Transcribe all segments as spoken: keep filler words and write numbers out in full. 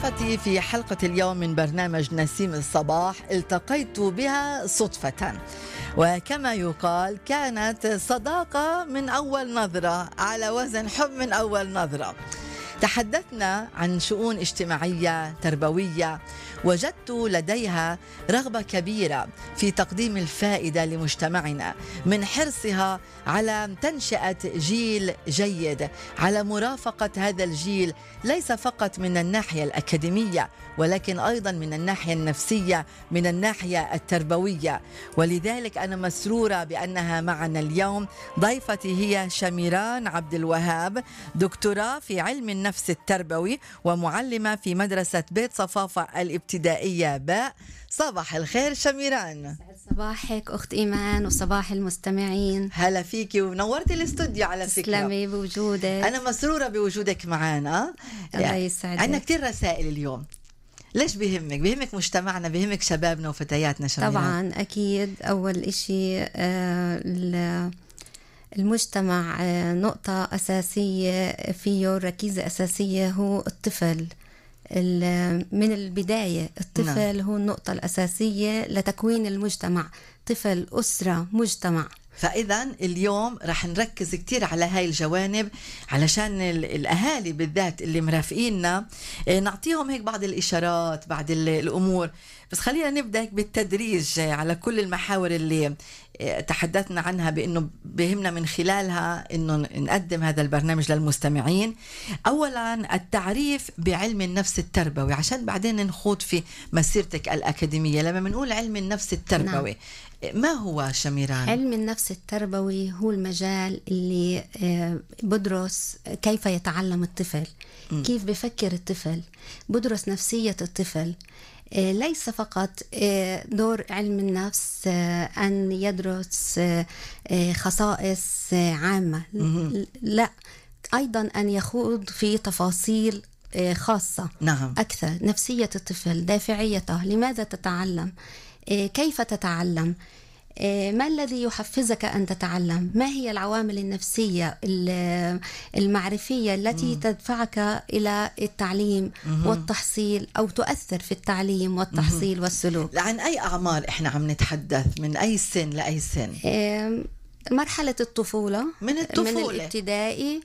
ضيفتي في حلقة اليوم من برنامج نسيم الصباح التقيت بها صدفة، وكما يقال كانت صداقة من أول نظرة على وزن حب من أول نظرة. تحدثنا عن شؤون اجتماعية تربوية، وجدت لديها رغبة كبيرة في تقديم الفائدة لمجتمعنا من حرصها على تنشئة جيل جيد، على مرافقة هذا الجيل ليس فقط من الناحية الأكاديمية ولكن أيضا من الناحية النفسية، من الناحية التربوية. ولذلك أنا مسرورة بأنها معنا اليوم. ضيفتي هي شميران عبد الوهاب، دكتوراه في علم النفس التربوي ومعلمة في مدرسة بيت صفافة الابتدائية باء. صباح الخير شميران. صباحك أخت إيمان وصباح المستمعين. هلا فيكي ونورتي الاستوديو على فكرة. تسلمي بوجودك. أنا مسرورة بوجودك معنا. الله يسعدك. عندنا كتير رسائل اليوم. ليش بيهمك؟ بيهمك مجتمعنا، بيهمك شبابنا وفتياتنا شميران؟ طبعا أكيد. أول إشي آه المجتمع آه نقطة أساسية فيه، ركيزة أساسية هو الطفل. من البداية الطفل نعم. هو النقطة الأساسية لتكوين المجتمع، طفل، أسرة، مجتمع. فإذا اليوم رح نركز كتير على هاي الجوانب علشان الأهالي بالذات اللي مرافقيننا نعطيهم هيك بعض الإشارات، بعض الأمور. بس خلينا نبدأ بالتدريج على كل المحاور اللي تحدثنا عنها، بأنه بهمنا من خلالها أنه نقدم هذا البرنامج للمستمعين. أولا التعريف بعلم النفس التربوي عشان بعدين نخوض في مسيرتك الأكاديمية. لما بنقول علم النفس التربوي نعم. ما هو شميران؟ علم النفس التربوي هو المجال اللي بدرس كيف يتعلم الطفل، م. كيف بفكر الطفل، بدرس نفسية الطفل. ليس فقط دور علم النفس أن يدرس خصائص عامة، لا، أيضا أن يخوض في تفاصيل خاصة نعم. أكثر. نفسية الطفل، دافعيته، لماذا تتعلم، كيف تتعلم، ما الذي يحفزك أن تتعلم، ما هي العوامل النفسية المعرفية التي مم. تدفعك إلى التعليم مم. والتحصيل أو تؤثر في التعليم والتحصيل مم. والسلوك. عن أي أعمار إحنا عم نتحدث؟ من أي سن لأي سن؟ مرحلة الطفولة، من الطفولة، من الابتدائي،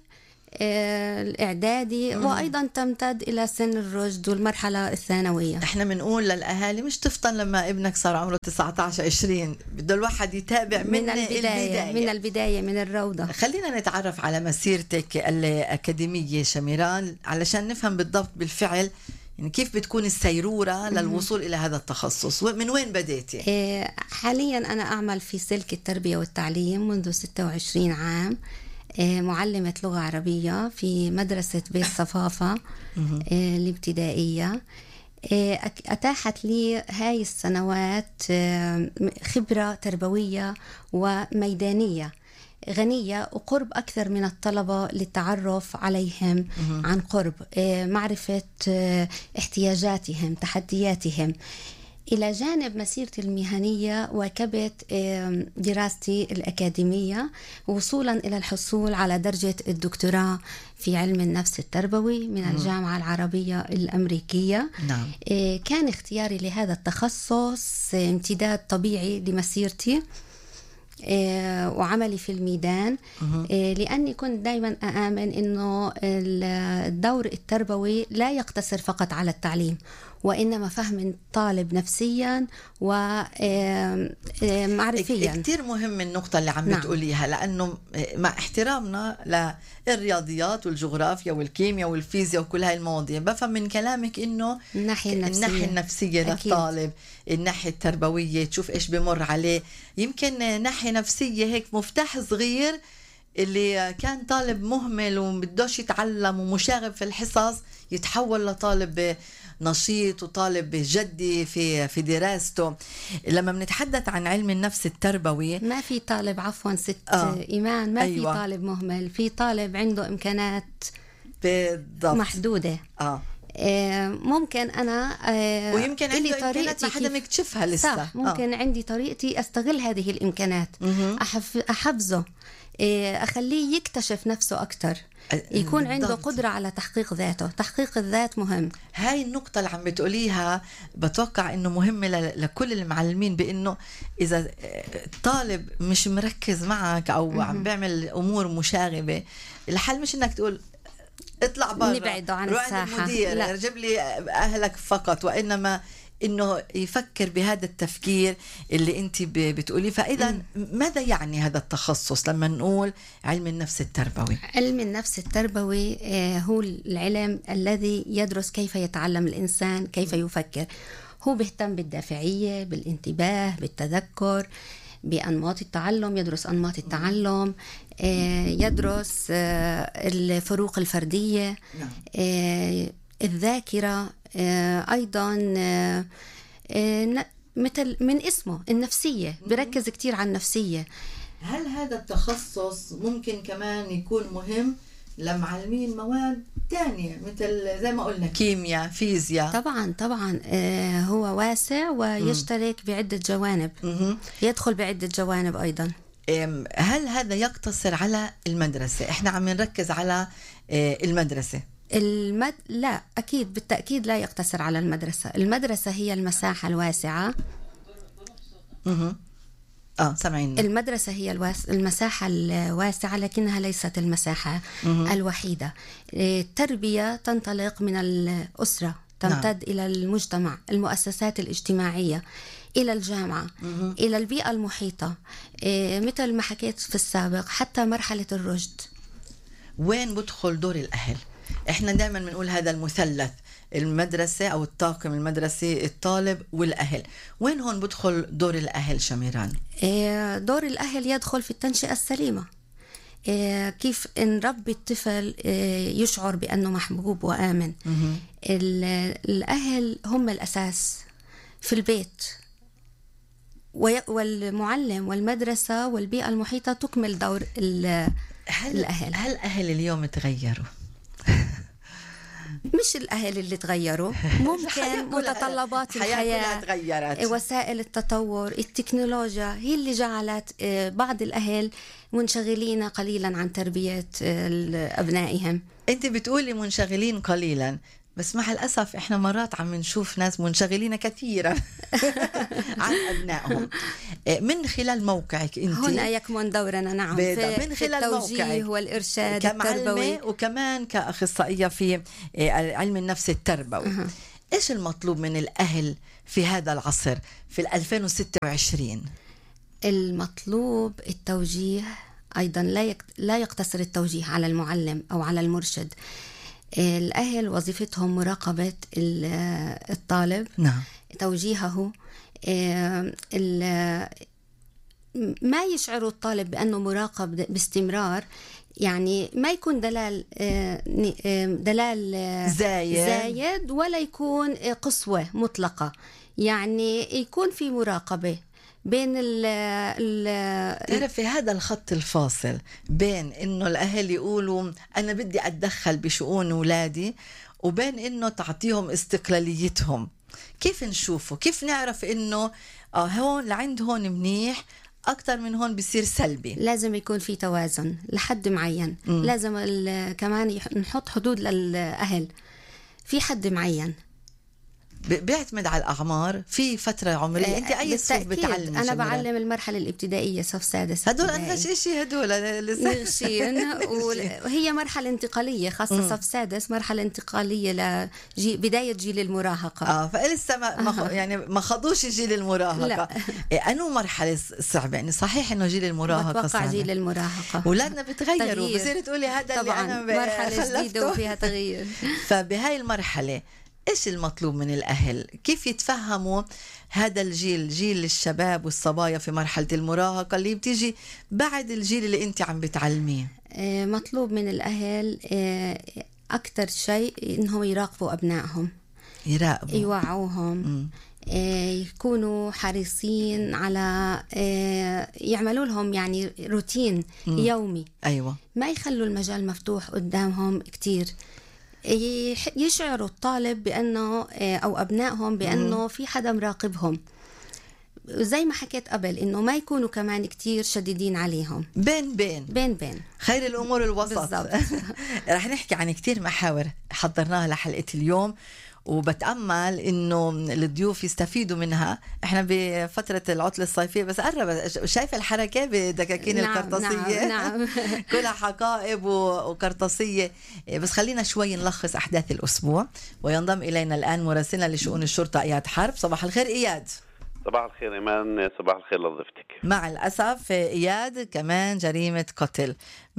الإعدادي، مم. وأيضا تمتد إلى سن الرشد والمرحلة الثانوية. إحنا بنقول للأهالي مش تفطن لما ابنك صار عمره تسعة عشر عشرين، بده الواحد يتابع من, من البداية, البداية من البداية من الروضة. خلينا نتعرف على مسيرتك الأكاديمية شميران علشان نفهم بالضبط بالفعل يعني كيف بتكون السيرورة للوصول إلى هذا التخصص. من وين بديتي؟ حاليا أنا أعمل في سلك التربية والتعليم منذ ستة وعشرين عام، معلمة لغة عربية في مدرسة بيت صفافة الابتدائية. أتاحت لي هاي السنوات خبرة تربوية وميدانية غنية وقرب أكثر من الطلبة للتعرف عليهم عن قرب، معرفة احتياجاتهم، تحدياتهم. إلى جانب مسيرتي المهنية واكبت دراستي الأكاديمية وصولا إلى الحصول على درجة الدكتوراه في علم النفس التربوي من الجامعة العربية الأمريكية. نعم. كان اختياري لهذا التخصص امتداد طبيعي لمسيرتي وعملي في الميدان، لأني كنت دايما أآمن أنه الدور التربوي لا يقتصر فقط على التعليم، وإنما فهم الطالب نفسيا ومعرفيا. كتير مهم النقطة اللي عم نعم. بتقوليها، لأنه مع احترامنا للرياضيات والجغرافيا والكيمياء والفيزياء وكل هاي المواضيع، بفهم من كلامك إنه الناحية النفسية, الناحية النفسية للطالب، الناحية التربوية تشوف إيش بمر عليه. يمكن ناحية نفسية هيك مفتاح صغير اللي كان طالب مهمل ومبدوش يتعلم ومشاغب في الحصص يتحول لطالب نشيط وطالب جدي في في دراسته. لما بنتحدث عن علم النفس التربوي ما في طالب عفوا ست آه. إيمان ما أيوة. في طالب مهمل، في طالب عنده إمكانات بالضبط محدودة. آه. ممكن أنا ويمكن عندي إمكانات ما حدا مكتشفها لسه. صح. ممكن آه. عندي طريقتي أستغل هذه الإمكانات، أحف... أحفزه، أخليه يكتشف نفسه أكتر، يكون عنده بالضبط. قدرة على تحقيق ذاته. تحقيق الذات مهم. هاي النقطة اللي عم بتقوليها بتوقع إنه مهمة ل- لكل المعلمين، بإنه إذا الطالب مش مركز معك أو عم بيعمل أمور مشاغبة، الحل مش إنك تقول اطلع برا نبعده عن روح عند الساحة. المدير لا. جيب لي أهلك فقط، وإنما إنه يفكر بهذا التفكير اللي أنت ب- بتقوليه. فإذا ماذا يعني هذا التخصص لما نقول علم النفس التربوي؟ علم النفس التربوي آه، هو العلم الذي يدرس كيف يتعلم الإنسان، كيف يفكر. هو بيهتم بالدافعية، بالانتباه، بالتذكر، بأنماط التعلم، يدرس أنماط التعلم، آه، يدرس آه، الفروق الفردية، نعم. آه، الذاكرة، آه، أيضا آه، آه، ن- مثل من اسمه النفسية، بركز كتير على النفسية. هل هذا التخصص ممكن كمان يكون مهم لمعلمين مواد تانية مثل زي ما قلنا كيمياء، فيزياء؟ طبعا طبعا آه، هو واسع ويشترك بعدة جوانب، مهم. يدخل بعدة جوانب أيضا. أم، هل هذا يقتصر على المدرسة؟ احنا عم نركز على آه، المدرسة. المد... لا أكيد بالتأكيد لا يقتصر على المدرسة. المدرسة هي المساحة الواسعة. مهم. اه سامعين. المدرسة هي الواس... المساحة الواسعة، لكنها ليست المساحة مهم. الوحيدة. التربية تنطلق من الأسرة، تمتد نعم. إلى المجتمع، المؤسسات الاجتماعية، إلى الجامعة، مهم. إلى البيئة المحيطة، إيه، مثل ما حكيت في السابق حتى مرحلة الرشد. وين بدخل دور الأهل؟ احنا دائما بنقول هذا المثلث، المدرسة أو الطاقم المدرسي، الطالب والأهل. وين هون بدخل دور الأهل شميران؟ إيه، دور الأهل يدخل في التنشئة السليمة. إيه، كيف نربي الطفل إيه، يشعر بأنه محبوب وآمن. مهم. ال- الأهل هم الأساس في البيت، وي- والمعلم والمدرسة والبيئة المحيطة تكمل دور ال- هل الأهل. هل أهل اليوم تغيروا؟ مش الأهل اللي تغيروا، ممكن متطلبات الحياة الحياة، تغيرت. وسائل التطور، التكنولوجيا هي اللي جعلت آه، بعض الأهل منشغلين قليلا عن تربية آه، أبنائهم. أنت بتقولي منشغلين قليلا، بس مع الأسف إحنا مرات عم نشوف ناس منشغلين كثيرا عن أبنائهم. من خلال موقعك أنت هنا يكمن دورنا، نعم، بيضة. في, من في خلال التوجيه موقعك والإرشاد التربوي، كمعلمة وكمان كأخصائية في علم النفس التربوي. أه. إيش المطلوب من الأهل في هذا العصر في ألفين وستة وعشرين؟ المطلوب التوجيه أيضا، لا يك- لا يقتصر التوجيه على المعلم أو على المرشد. الأهل وظيفتهم مراقبة ال- الطالب، نعم. توجيهه، آه، ال- ما يشعر الطالب بأنه مراقب باستمرار، يعني ما يكون دلال آه، ن- آه، دلال آه، زايد. زايد، ولا يكون آه، قسوة مطلقة. يعني يكون في مراقبة بين ال ال تعرفي هذا الخط الفاصل بين إنه الأهل يقولوا أنا بدي أتدخل بشؤون أولادي، وبين إنه تعطيهم استقلاليتهم. كيف نشوفه؟ كيف نعرف إنه آه هون لعند هون منيح، أكتر من هون بيصير سلبي؟ لازم يكون في توازن لحد معين. مم. لازم ال- كمان يح- نحط حدود للأهل في حد معين. ب- بيعتمد على الأعمار، في فترة عمرية. أنت أي صف بالتأكيد. بتعلمي أنا شمران؟ بعلم المرحلة الابتدائية، صف سادس هدول ابتدائي. أنهش إشي، هدول لسه نغشين، وهي مرحلة انتقالية، خاصة صف سادس مرحلة انتقالية لبداية جيل المراهقة. اه فلسه ما ما خ- يعني ما خضوش جيل المراهقه. لا. إيه انو مرحله صعبه؟ يعني صحيح انه جيل المراهقه بتوقع صعبه، جيل المراهقة اولادنا بتغيروا، تغيير. بصير تقولي هذا اللي طبعا انا ب- مرحلة جديدة خلفته. وفيها تغيير. فبهاي المرحله ايش المطلوب من الاهل؟ كيف يتفهموا هذا الجيل، جيل الشباب والصبايا في مرحله المراهقه اللي بتيجي بعد الجيل اللي انت عم بتعلميه؟ آه، مطلوب من الأهل آه، أكتر شيء إنهم يراقبوا أبنائهم، يراقبوا، يوعوهم، مم. آه، يكونوا حريصين على آه، يعملوا لهم يعني روتين مم. يومي، ايوه. ما يخلوا المجال مفتوح قدامهم كتير. يح- يشعروا الطالب بأنه آه، أو أبنائهم بأنه في حدا مراقبهم. زي ما حكيت قبل إنه ما يكونوا كمان كتير شديدين عليهم، بين بين بين بين خير الأمور الوسط. رح نحكي عن كتير محاور حضرناها لحلقة اليوم، وبتأمل إنه الضيوف يستفيدوا منها. إحنا بفترة العطلة الصيفية بس قرب، شايف الحركة بدكاكين نعم القرطاسية. نعم نعم. كلها حقائب وقرطاسية. بس خلينا شوي نلخص أحداث الأسبوع. وينضم إلينا الآن مراسلنا لشؤون الشرطة إياد حرب. صباح الخير إياد. صباح الخير إيمان. صباح الخير لضيفتك. مع الأسف إياد كمان جريمة قتل،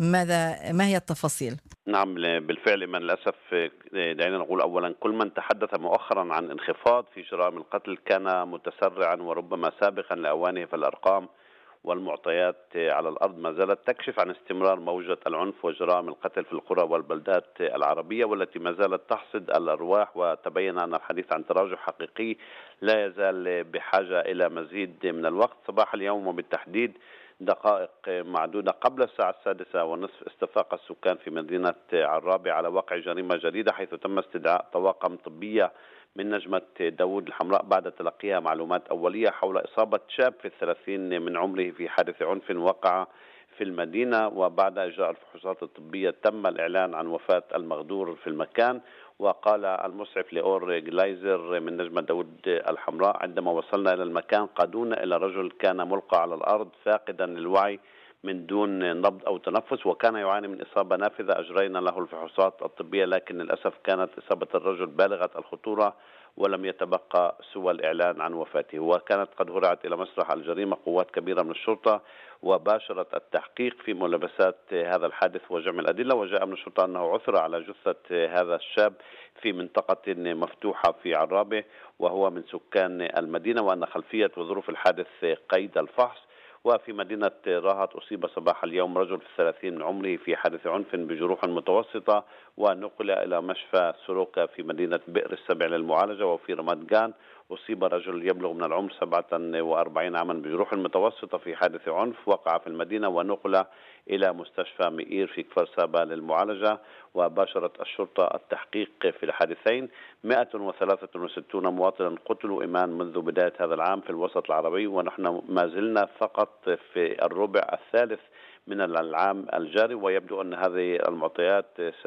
ماذا ما هي التفاصيل؟ نعم بالفعل إيمان، للأسف دعينا نقول أولا كل من تحدث مؤخرا عن انخفاض في جرائم القتل كان متسرعا وربما سابقا لأوانه، فالأرقام والمعطيات على الأرض ما زالت تكشف عن استمرار موجة العنف وجرائم القتل في القرى والبلدات العربية، والتي ما زالت تحصد الأرواح. وتبين أن الحديث عن تراجع حقيقي لا يزال بحاجة إلى مزيد من الوقت. صباح اليوم وبالتحديد دقائق معدودة قبل الساعة السادسة ونصف استفاق السكان في مدينة عرابة على وقع جريمة جديدة، حيث تم استدعاء طواقم طبية من نجمة داود الحمراء بعد تلقيها معلومات أولية حول إصابة شاب في الثلاثين من عمره في حادث عنف وقع في المدينة. وبعد إجراء الفحوصات الطبية تم الإعلان عن وفاة المغدور في المكان. وقال المسعف لأور جلايزر من نجمة داود الحمراء: عندما وصلنا إلى المكان قادونا إلى رجل كان ملقى على الأرض فاقدا للوعي من دون نبض أو تنفس، وكان يعاني من إصابة نافذة. أجرينا له الفحوصات الطبية، لكن للأسف كانت إصابة الرجل بالغة الخطورة ولم يتبقى سوى الإعلان عن وفاته. وكانت قد هرعت إلى مسرح الجريمة قوات كبيرة من الشرطة وباشرت التحقيق في ملابسات هذا الحادث وجمع الأدلة. وجاء من الشرطة أنه عثر على جثة هذا الشاب في منطقة مفتوحة في عرابة وهو من سكان المدينة، وأن خلفية وظروف الحادث قيد الفحص. وفي مدينة راهط أصيب صباح اليوم رجل في الثلاثين من عمره في حادث عنف بجروح متوسطة، ونقل إلى مشفى سروكا في مدينة بئر السبع للمعالجة. وفي رماد جان أصيب رجل يبلغ من العمر سبعة وأربعين عاما بجروح متوسطة في حادث عنف وقع في المدينة، ونقل إلى مستشفى مئير في كفر سابا للمعالجة. وباشرت الشرطة التحقيق في الحادثين. مئة وثلاثة وستين مواطنا قتلوا إيمان منذ بداية هذا العام في الوسط العربي، ونحن ما زلنا فقط في الربع الثالث من العام الجاري، ويبدو أن هذه المعطيات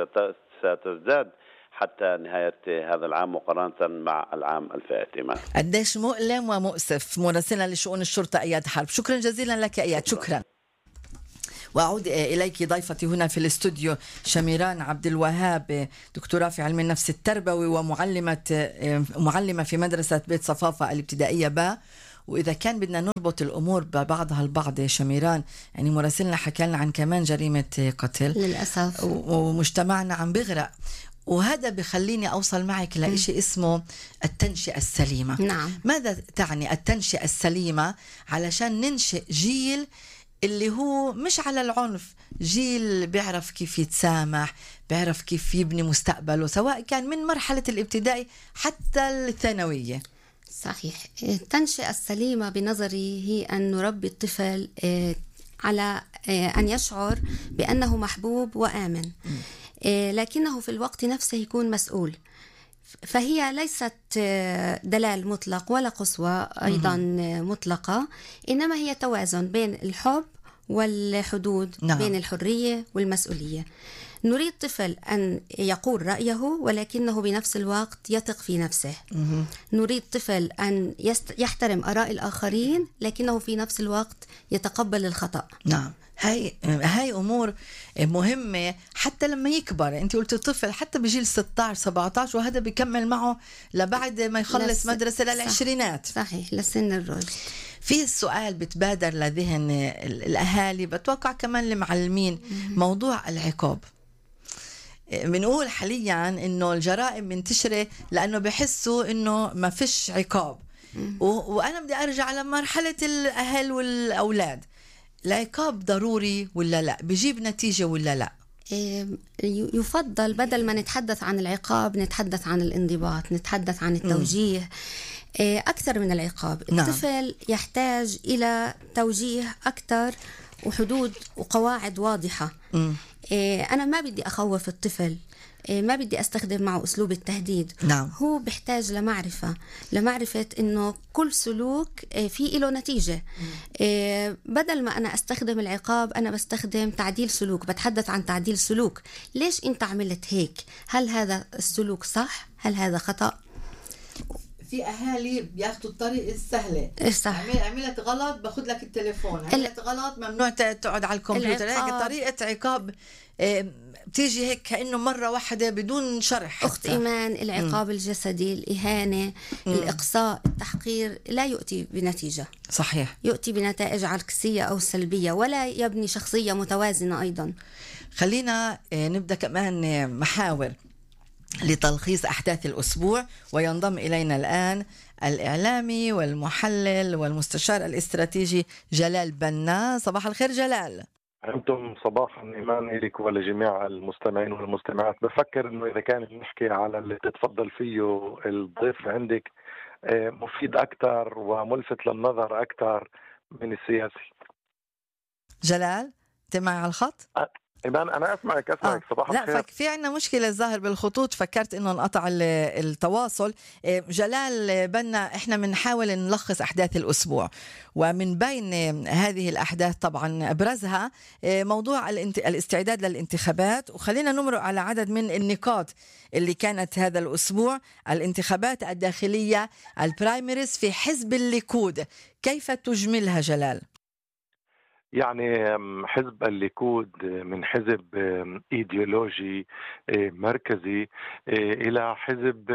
ستزداد حتى نهاية هذا العام مقارنة مع العام الفائت. إيمان، قديش مؤلم ومؤسف. مراسلنا لشؤون الشرطة إياد حرب، شكرا جزيلا لك إياد. شكرا. وأعود إليك ضيفتي هنا في الاستوديو شميران عبد الوهاب، دكتوراه في علم النفس التربوي ومعلمة معلمة في مدرسة بيت صفافة الابتدائية با. وإذا كان بدنا نربط الأمور ببعضها البعض يا شميران، يعني مراسلنا حكى لنا عن كمان جريمة قتل للأسف، ومجتمعنا عم بغرق. وهذا بخليني أوصل معك لإشي اسمه التنشئة السليمة. نعم. ماذا تعني التنشئة السليمة علشان ننشئ جيل اللي هو مش على العنف، جيل بيعرف كيف يتسامح، بيعرف كيف يبني مستقبله، سواء كان من مرحلة الابتدائي حتى الثانوية؟ صحيح. التنشئة السليمة بنظري هي أن نربي الطفل على أن يشعر بأنه محبوب وآمن، لكنه في الوقت نفسه يكون مسؤول. فهي ليست دلال مطلق ولا قسوة أيضا مطلقة، إنما هي توازن بين الحب والحدود. نعم. بين الحرية والمسؤولية. نريد طفل أن يقول رأيه ولكنه بنفس الوقت يثق في نفسه. مم. نريد طفل أن يست... يحترم آراء الآخرين لكنه في نفس الوقت يتقبل الخطأ. نعم. هاي هاي امور مهمه حتى لما يكبر. انت قلت الطفل حتى بجيل ستة عشر سبعة عشر وهذا بيكمل معه لبعد ما يخلص لس... مدرسه للعشرينات. صحيح، لسن الرشد. في السؤال بتبادر لذهن الاهالي، بتوقع كمان المعلمين، موضوع العقاب. بنقول حاليا انه الجرائم منتشره لانه بحسوا انه ما فيش عقاب، و... وانا بدي ارجع لمرحله الاهل والاولاد. العقاب ضروري ولا لا؟ بيجيب نتيجة ولا لا؟ يفضل بدل ما نتحدث عن العقاب نتحدث عن الانضباط، نتحدث عن التوجيه أكثر من العقاب. نعم. الطفل يحتاج إلى توجيه أكثر وحدود وقواعد واضحة. م. أنا ما بدي أخوف الطفل، إيه، ما بدي أستخدم معه أسلوب التهديد. نعم. هو بيحتاج لمعرفة لمعرفة إنه كل سلوك إيه، في له نتيجة. إيه، بدل ما أنا أستخدم العقاب أنا بستخدم تعديل سلوك، بتحدث عن تعديل سلوك. ليش أنت عملت هيك؟ هل هذا السلوك صح؟ هل هذا خطأ؟ في اهالي بياخذوا الطريق السهله، صح. عمل عملت غلط باخذ لك التليفون، عملت غلط ممنوع تقعد على الكمبيوتر. هيك طريقه عقاب بتيجي هيك كأنه مرة واحدة بدون شرح. أخت إيمان، العقاب م. الجسدي، الإهانة، م. الإقصاء، التحقير لا يؤتي بنتيجة. صحيح. يؤتي بنتائج عكسية أو سلبية، ولا يبني شخصية متوازنة أيضا. خلينا نبدأ كمان محاور لتلخيص أحداث الأسبوع، وينضم إلينا الآن الإعلامي والمحلل والمستشار الاستراتيجي جلال بنا. صباح الخير جلال. أنتم صباحا إيمان لك ولجميع المستمعين والمستمعات. بفكر إنه إذا كان نحكي على اللي تتفضل فيه الضيف عندك مفيد أكثر وملفت للنظر أكثر من السياسي. جلال أنت معي على الخط؟ أ... إيمان أنا أسمعك أسمعك آه. صباح الخير. لا فك في عنا مشكلة الظاهر بالخطوط، فكرت إنه انقطع التواصل. جلال بنا، إحنا بنحاول نلخص أحداث الأسبوع، ومن بين هذه الأحداث طبعا أبرزها موضوع الاستعداد للانتخابات، وخلينا نمرق على عدد من النقاط اللي كانت هذا الأسبوع. الانتخابات الداخلية، البرايمريز في حزب الليكود، كيف تجملها جلال؟ يعني حزب الليكود من حزب ايديولوجي مركزي الى حزب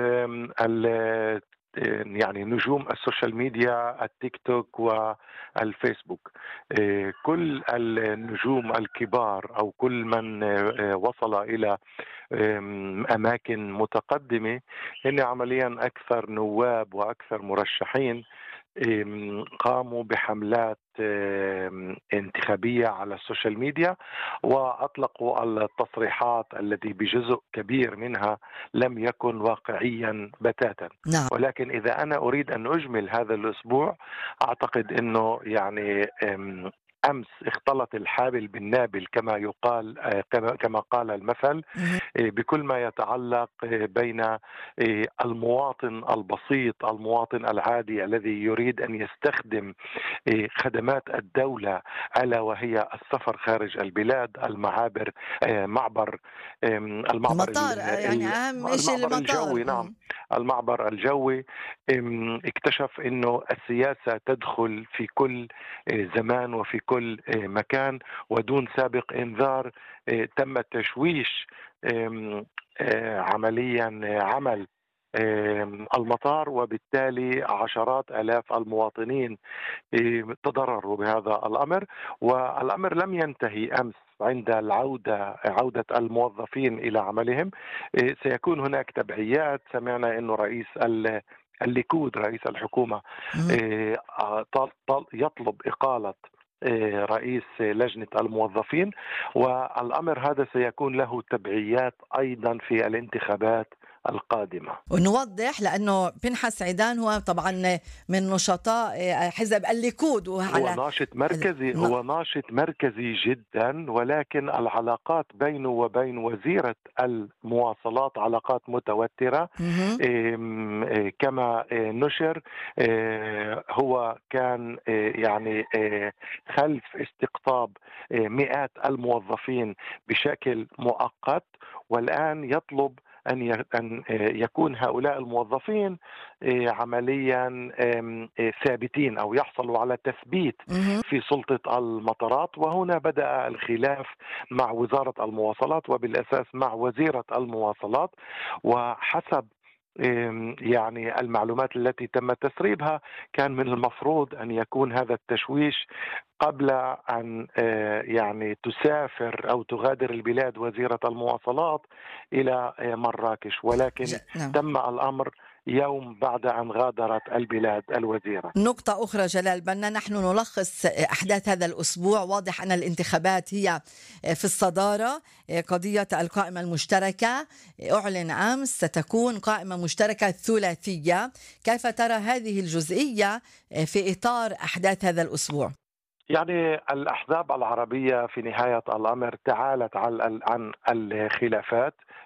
يعني نجوم السوشيال ميديا، التيك توك والفيسبوك. كل النجوم الكبار او كل من وصل الى اماكن متقدمه هن عمليا اكثر نواب واكثر مرشحين قاموا بحملات انتخابية على السوشيال ميديا، وأطلقوا التصريحات التي بجزء كبير منها لم يكن واقعيا بتاتا. نعم. ولكن إذا أنا أريد أن أجمل هذا الأسبوع، أعتقد أنه يعني أمس اختلط الحابل بالنابل كما يقال، كما قال المثل، بكل ما يتعلق بين المواطن البسيط، المواطن العادي الذي يريد أن يستخدم خدمات الدولة، ألا وهي السفر خارج البلاد، المعابر، معبر المعبر المطار، يعني أهم شيء المطار الجوي. نعم، المعبر الجوي. اكتشف أنه السياسة تدخل في كل زمان وفي كل مكان، ودون سابق إنذار تم تشويش عمليا عمل المطار، وبالتالي عشرات آلاف المواطنين تضرروا بهذا الأمر. والأمر لم ينتهي أمس عند العودة عودة الموظفين إلى عملهم. سيكون هناك تبعيات. سمعنا أنه رئيس الليكود، رئيس الحكومة، يطلب إقالة رئيس لجنة الموظفين، والأمر هذا سيكون له تبعيات أيضا في الانتخابات القادمة. ونوضح لأنه بنحس عيدان هو طبعا من نشطاء حزب الليكود، وعلى هو ناشط مركزي، هو ناشط مركزي جدا، ولكن العلاقات بينه وبين وزيرة المواصلات علاقات متوترة. كما نشر هو كان يعني خلف استقطاب مئات الموظفين بشكل مؤقت، والآن يطلب أن يكون هؤلاء الموظفين عمليا ثابتين أو يحصلوا على تثبيت في سلطة المطارات. وهنا بدأ الخلاف مع وزارة المواصلات، وبالأساس مع وزيرة المواصلات. وحسب يعني المعلومات التي تم تسريبها كان من المفروض أن يكون هذا التشويش قبل أن يعني تسافر أو تغادر البلاد وزيرة المواصلات إلى مراكش، ولكن تم الأمر يوم بعد أن غادرت البلاد الوزيرة. نقطة أخرى جلال بنا، نحن نلخص أحداث هذا الأسبوع. واضح أن الانتخابات هي في الصدارة. قضية القائمة المشتركة أعلن أمس ستكون قائمة مشتركة ثلاثية. كيف ترى هذه الجزئية في إطار أحداث هذا الأسبوع؟ يعني الأحزاب العربية في نهاية الأمر تعالت عن الخلافات.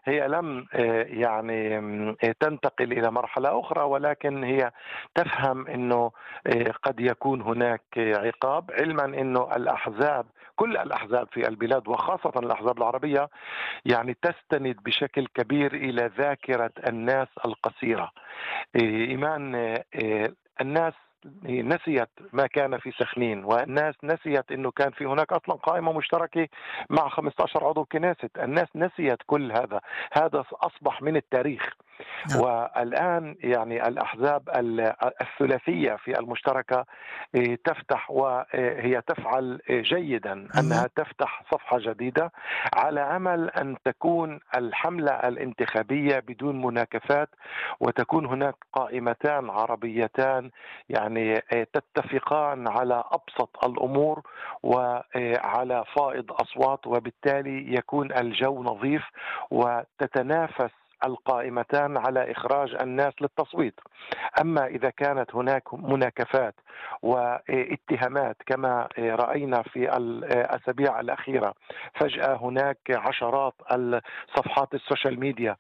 هي لم آه، يعني آم، آه، تنتقل إلى مرحلة أخرى، ولكن هي تفهم أنه آه، قد يكون هناك آه، عقاب، علما أنه الأحزاب، كل الأحزاب في البلاد وخاصة الأحزاب العربية يعني تستند بشكل كبير إلى ذاكرة الناس القصيرة. إيه، إيمان، إيه، إيه، الناس نسيت ما كان في سخنين، والناس نسيت أنه كان في هناك أصلا قائمة مشتركة مع خمسة عشر عضو كنيست. الناس نسيت كل هذا، هذا أصبح من التاريخ. نعم. والآن يعني الأحزاب ال- الثلاثية في المشتركة إيه، تفتح، وهي تفعل إيه، جيدا مهم. أنها تفتح صفحة جديدة على أمل أن تكون الحملة الانتخابية بدون مناكفات، وتكون هناك قائمتان عربيتان يعني آه، تتفقان على أبسط الأمور وعلى فائض أصوات، وبالتالي يكون الجو نظيف وتتنافس القائمتان على إخراج الناس للتصويت. أما إذا كانت هناك مناكفات واتهامات كما رأينا في الأسابيع الأخيرة، فجأة هناك عشرات الصفحات السوشيال ميديا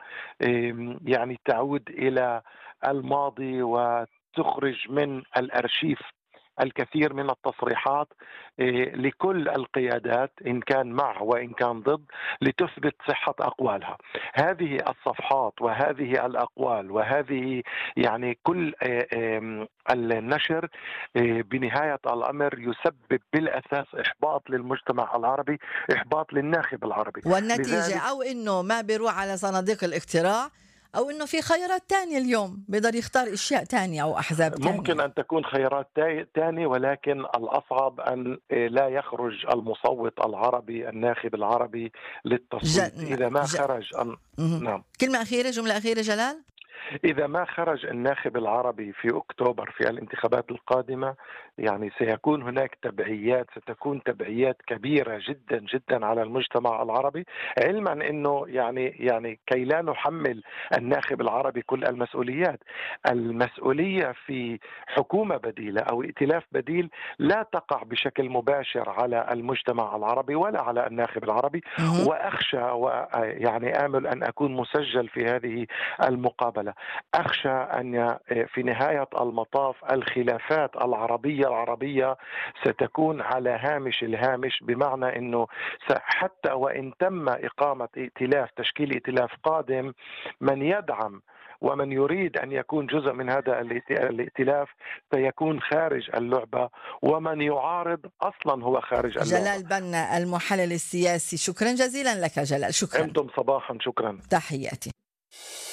يعني تعود إلى الماضي وتخرج من الأرشيف الكثير من التصريحات إيه، لكل القيادات إن كان مع وإن كان ضد، لتثبت صحة أقوالها. هذه الصفحات وهذه الأقوال وهذه يعني كل إيه، إيه، النشر إيه، بنهاية الأمر يسبب بالأساس إحباط للمجتمع العربي، إحباط للناخب العربي. والنتيجة لذلك أو إنه ما بيروح على صناديق الاقتراع، أو إنه في خيارات تانية اليوم بيقدر يختار أشياء تانية أو أحزاب ممكن تانية. أن تكون خيارات تانية، ولكن الأصعب أن لا يخرج المصوت العربي، الناخب العربي ج... للتصويت. إذا ما ج... خرج أن... مهم. نعم، كلمة أخيرة، جملة أخيرة جلال. إذا ما خرج الناخب العربي في أكتوبر في الانتخابات القادمة، يعني سيكون هناك تبعيات، ستكون تبعيات كبيرة جدا جدا على المجتمع العربي، علما أنه يعني يعني كي لا نحمل الناخب العربي كل المسؤوليات. المسؤولية في حكومة بديلة أو ائتلاف بديل لا تقع بشكل مباشر على المجتمع العربي ولا على الناخب العربي. مهم. وأخشى ويعني آمل أن أكون مسجل في هذه المقابلة، أخشى أن في نهاية المطاف الخلافات العربية العربية ستكون على هامش الهامش، بمعنى أنه حتى وإن تم إقامة ائتلاف، تشكيل ائتلاف قادم، من يدعم ومن يريد أن يكون جزء من هذا الائتلاف سيكون خارج اللعبة، ومن يعارض أصلا هو خارج اللعبة. جلال بنا المحلل السياسي، شكرا جزيلا لك جلال. شكرا. أنتم صباحا، شكرا. تحياتي.